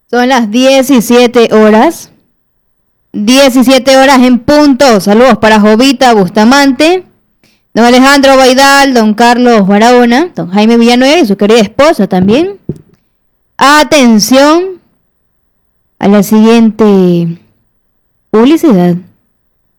Son las 17 horas. 17 horas en punto. Saludos para Jovita Bustamante, don Alejandro Baidal, don Carlos Barahona, don Jaime Villanueva y su querida esposa también. Atención a la siguiente publicidad.